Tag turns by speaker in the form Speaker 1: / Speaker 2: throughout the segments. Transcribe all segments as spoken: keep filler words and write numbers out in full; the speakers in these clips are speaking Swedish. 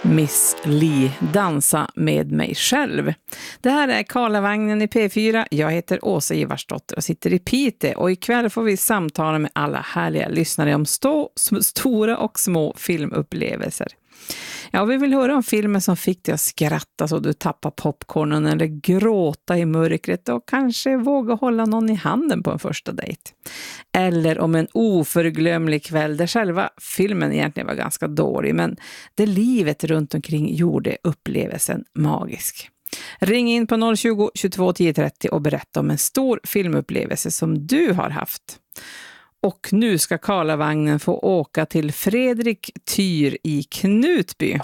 Speaker 1: Miss Li, dansa med mig själv. Det här är Karlavagnen i P fyra. Jag heter Åsa Ivarsdotter och sitter i Piteå. Och ikväll får vi samtala med alla härliga lyssnare om stå, stora och små filmupplevelser. Ja, vi vill höra om filmen som fick dig att skratta så du tappar popcornen eller gråta i mörkret och kanske våga hålla någon i handen på en första dejt. Eller om en oförglömlig kväll där själva filmen egentligen var ganska dålig men det livet runt omkring gjorde upplevelsen magisk. Ring in på noll tjugo, tjugotvå, tio trettio och berätta om en stor filmupplevelse som du har haft. Och nu ska Karlavagnen få åka till Fredrik Tyr i Knutby.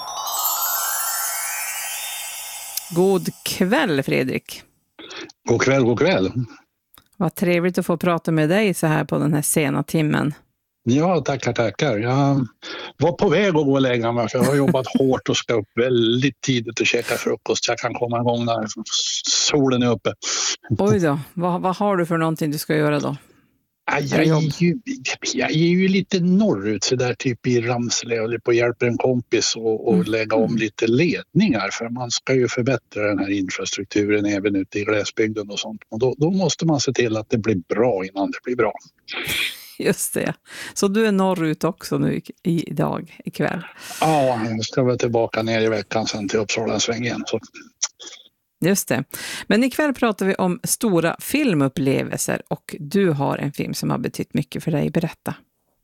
Speaker 1: God kväll, Fredrik.
Speaker 2: God kväll, god kväll.
Speaker 1: Vad trevligt att få prata med dig så här på den här sena timmen.
Speaker 2: Ja, tackar, tackar. Jag var på väg att gå och lägga mig för jag har jobbat hårt och ska upp väldigt tidigt och käka frukost. Jag kan komma igång när solen är uppe.
Speaker 1: Oj då, vad, vad har du för någonting du ska göra då?
Speaker 2: Jag är, ju, jag är ju lite norrut så där typ i Ramsle och på hjälper en kompis och, och lägga om lite ledningar för man ska ju förbättra den här infrastrukturen även ute i glesbygden och sånt. Och då, då måste man se till att det blir bra innan det blir bra.
Speaker 1: Just det. Så du är norrut också nu idag, ikväll?
Speaker 2: Ja, jag ska väl tillbaka ner i veckan sen till Uppsala en sväng igen. Så.
Speaker 1: Just det. Men ikväll pratar vi om stora filmupplevelser och du har en film som har betytt mycket för dig. Berätta.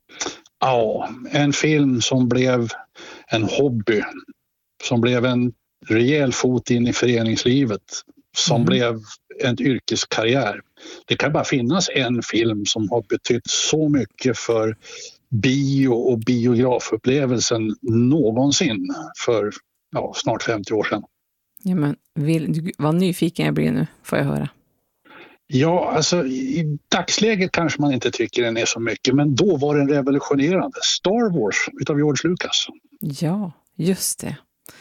Speaker 2: Ja, en film som blev en hobby. Som blev en rejäl fot in i föreningslivet. Som mm. blev en yrkeskarriär. Det kan bara finnas en film som har betytt så mycket för bio- och biografupplevelsen någonsin för ja, snart femtio år sedan.
Speaker 1: Ja, men vill, vad nyfiken jag blir nu, får jag höra.
Speaker 2: Ja, alltså i dagsläget kanske man inte tycker den är så mycket, men då var den revolutionerande. Star Wars utav George Lucas.
Speaker 1: Ja, just det.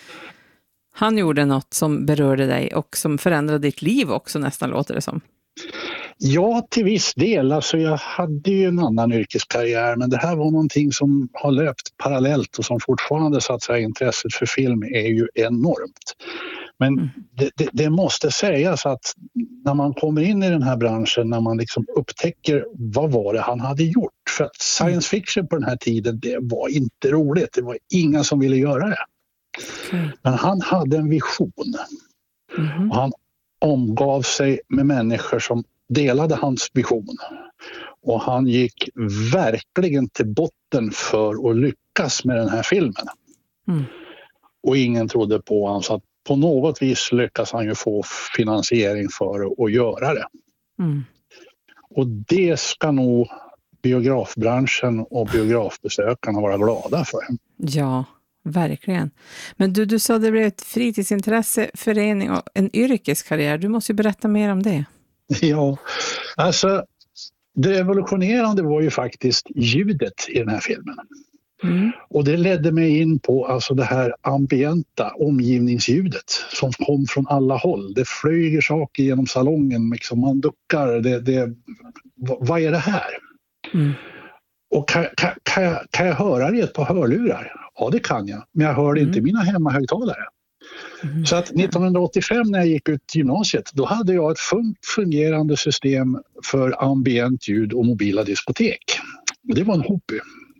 Speaker 1: Han gjorde något som berörde dig och som förändrade ditt liv också nästan, låter det som.
Speaker 2: Ja, till viss del. Alltså jag hade ju en annan yrkeskarriär men det här var någonting som har löpt parallellt och som fortfarande så att säga intresset för film är ju enormt. Men mm. det, det, det måste sägas att när man kommer in i den här branschen, när man liksom upptäcker vad var det han hade gjort. För att science fiction på den här tiden, det var inte roligt. Det var ingen som ville göra det. Mm. Men han hade en vision. Mm. Och han omgav sig med människor som delade hans vision. Och han gick verkligen till botten för att lyckas med den här filmen. Mm. Och ingen trodde på honom, så att på något vis lyckas han ju få finansiering för att göra det. Mm. Och det ska nog biografbranschen och biografbesökarna vara glada för.
Speaker 1: Ja, verkligen. Men du, du sa det blev ett fritidsintresse, förening och en yrkeskarriär. Du måste ju berätta mer om det.
Speaker 2: Ja, alltså det revolutionerande var ju faktiskt ljudet i den här filmen. Mm. Och det ledde mig in på alltså det här ambienta omgivningsljudet som kom från alla håll. Det flyger saker genom salongen, liksom man duckar. Det, det, vad är det här? Mm. Och kan, kan, kan, jag, kan jag höra det i ett par hörlurar? Ja, det kan jag. Men jag hör det mm. inte i mina hemmahögtalare. Mm. Så att nittonhundraåttiofem när jag gick ut gymnasiet, då hade jag ett fullt fungerande system för ambient ljud och mobila diskotek. Det var en hobby.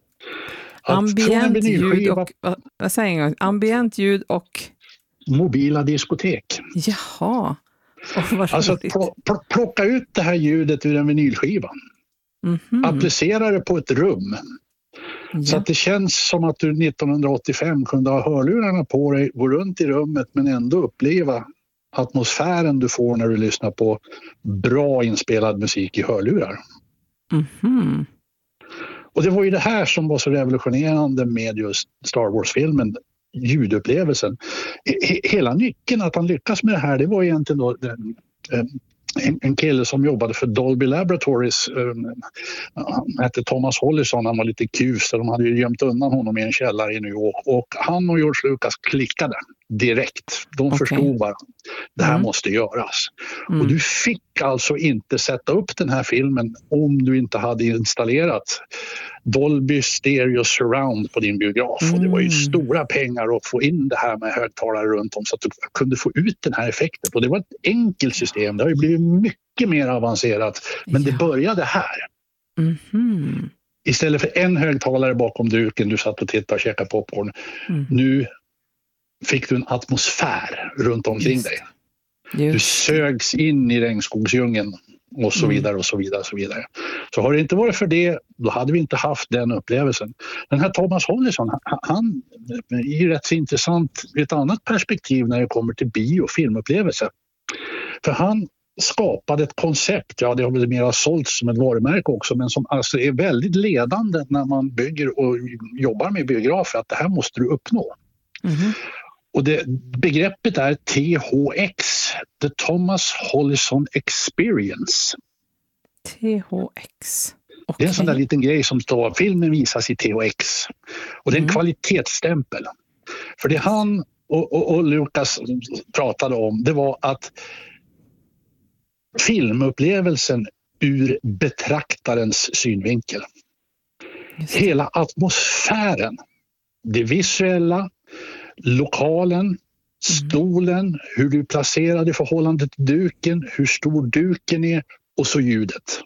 Speaker 1: Ambient ljud och, vad säger jag? Ambient ljud och
Speaker 2: mobila diskotek.
Speaker 1: Jaha. Oh,
Speaker 2: alltså pl- pl- plocka ut det här ljudet ur en vinylskiva. Mm-hmm. Applicera det på ett rum. Ja. Så att det känns som att du nittonhundraåttiofem kunde ha hörlurarna på dig, gå runt i rummet men ändå uppleva atmosfären du får när du lyssnar på bra inspelad musik i hörlurar. Mhm. Och det var ju det här som var så revolutionerande med just Star Wars-filmen, ljudupplevelsen. Hela nyckeln att han lyckas med det här, det var egentligen då en, en kille som jobbade för Dolby Laboratories. Han hette Thomas Hollison, han var lite kus, de hade ju gömt undan honom i en källare i New York. Och han och George Lucas klickade. direkt. De
Speaker 1: Okay.
Speaker 2: förstod bara, det här
Speaker 1: mm.
Speaker 2: måste göras.
Speaker 1: Mm.
Speaker 2: Och du fick alltså inte sätta upp den här filmen om du inte hade installerat Dolby Stereo Surround på din biograf. Mm. Och det var ju stora pengar att få in det här med högtalare runt om så att du kunde få ut den här effekten. Och det var ett enkelt system, det har ju blivit mycket mer avancerat. Men ja. det började här.
Speaker 1: Mm-hmm.
Speaker 2: Istället för en högtalare bakom duken, du satt och tittade och käkade popcorn. Mm. Nu fick du en atmosfär runt omkring Just. dig. Just. Du sögs in i regnskogsdjungeln och så vidare och så vidare och så vidare. Så har det inte varit för det, då hade vi inte haft den upplevelsen. Den här Thomas Hollison, han, han är ju rätt så intressant ur ett annat perspektiv när det kommer till bio- och filmupplevelse. För han skapade ett koncept, ja det har väl mer sålts som ett varumärke också, men som alltså är väldigt ledande när man bygger och jobbar med biografer, att det här måste du uppnå. Mm-hmm. Och det, begreppet är T H X, The Thomas Hollison Experience.
Speaker 1: T H X. Okay.
Speaker 2: Det är en sån där liten grej som står, filmen visas i T H X. Och det är en mm. kvalitetsstämpel. För det han och, och, och Lukas pratade om, det var att filmupplevelsen ur betraktarens synvinkel. Hela atmosfären, det visuella, lokalen, stolen, hur du placerar i förhållande till duken, hur stor duken är och så ljudet.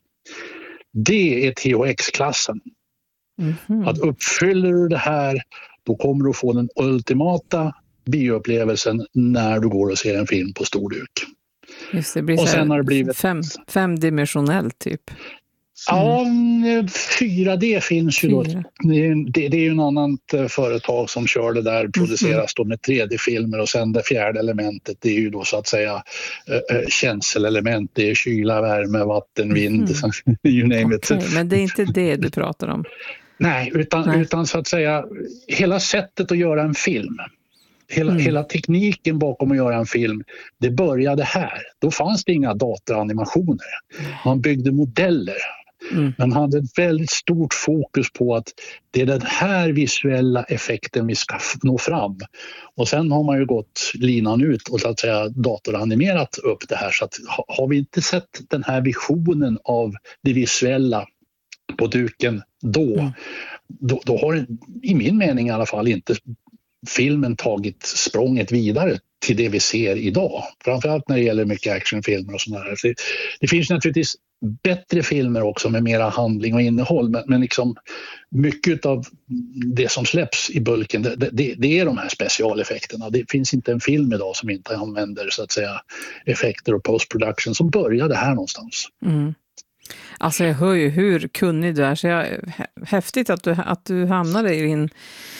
Speaker 2: Det är T H X-klassen. Mm-hmm. Att uppfyller du det här, då kommer du få den ultimata bioupplevelsen när du går och ser en film på stor duk.
Speaker 1: Just det, blir
Speaker 2: och sen har det blivit
Speaker 1: fem, femdimensionellt typ.
Speaker 2: Ja, fyra D finns ju då. Det är, det, det är ju en annan företag som kör det där, produceras då med tre D-filmer och sen det fjärde elementet, det är ju då så att säga äh, känselelement, det är kyla, värme, vatten, vind, mm. you name it.
Speaker 1: Okay, men det är inte det du pratar om?
Speaker 2: Nej, utan, Nej. utan så att säga hela sättet att göra en film. Hela, mm. hela tekniken bakom att göra en film, det började här. Då fanns det inga datoranimationer. Man byggde modeller. Mm. Man hade ett väldigt stort fokus på att det är den här visuella effekten vi ska nå fram. Och sen har man ju gått linan ut och så att säga datoranimerat upp det här. Så att har vi inte sett den här visionen av det visuella på duken då, mm. då, då har i min mening i alla fall inte filmen tagit språnget vidare till det vi ser idag. Framförallt när det gäller mycket actionfilmer och sådana här. Det, det finns naturligtvis bättre filmer också med mera handling och innehåll, men, men liksom mycket av det som släpps i bulken, det, det, det är de här specialeffekterna. Det finns inte en film idag som inte använder så att säga effekter och postproduction som började här någonstans. Mm.
Speaker 1: Alltså jag hör ju hur kunnig du är, så jag, häftigt att du, att du hamnade i din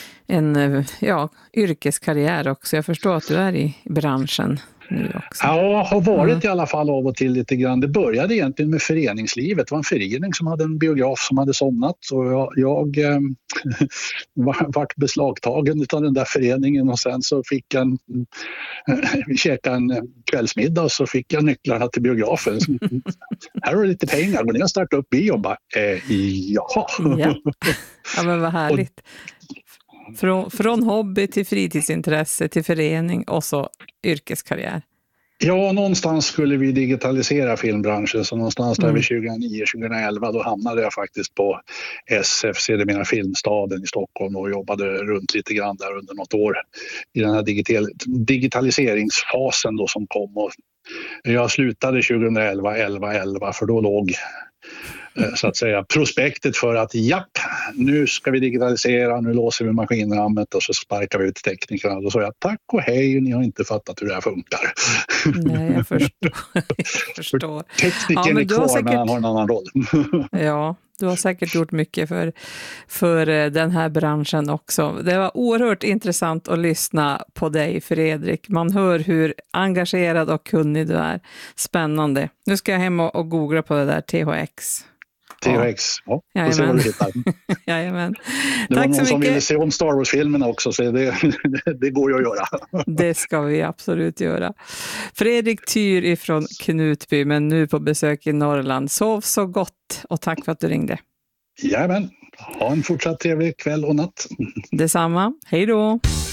Speaker 1: en ja, yrkeskarriär också. Jag förstår att du är i branschen nu också.
Speaker 2: Ja, har varit mm. i alla fall av och till lite grann. Det började egentligen med föreningslivet. Det var en förening som hade en biograf som hade somnat. Och jag, jag eh, var, vart beslagtagen av den där föreningen och sen så fick jag en, vi käkade en kvällsmiddag och så fick jag nycklarna till biografen. Här har du lite pengar, men jag startade upp bio och bara, eh, ja.
Speaker 1: ja. Ja, men vad härligt. Och, Från, från hobby till fritidsintresse till förening och så yrkeskarriär.
Speaker 2: Ja, någonstans skulle vi digitalisera filmbranschen, så någonstans där mm. vid tjugonio tjugoelva då hamnade jag faktiskt på S F, sedermera Filmstaden i Stockholm, och jobbade runt lite grann där under något år i den här digital, digitaliseringsfasen då som kom. Och jag slutade tjugoelva elva elva för då låg så att säga prospektet för att japp, nu ska vi digitalisera, nu låser vi maskinrammet och så sparkar vi ut teknikerna. Då sa jag tack och hej, ni har inte fattat hur det här funkar.
Speaker 1: Nej, jag förstår. jag förstår.
Speaker 2: Tekniken ja, är kvar säkert... men han har en annan roll.
Speaker 1: ja, du har säkert gjort mycket för, för den här branschen också. Det var oerhört intressant att lyssna på dig, Fredrik. Man hör hur engagerad och kunnig du är. Spännande. Nu ska jag hem och, och googla på det där T H X.
Speaker 2: T H X, ja. ja och se vad du hittar.
Speaker 1: Jajamän.
Speaker 2: Det
Speaker 1: Tack
Speaker 2: var någon
Speaker 1: så
Speaker 2: som
Speaker 1: mycket.
Speaker 2: ville se om Star Wars-filmerna också, så det, det går ju att göra.
Speaker 1: Det ska vi absolut göra. Fredrik Tyr ifrån Knutby, men nu på besök i Norrland. Sov så gott och tack för att du ringde.
Speaker 2: Jajamän, ha en fortsatt trevlig kväll och natt.
Speaker 1: Detsamma, hej då.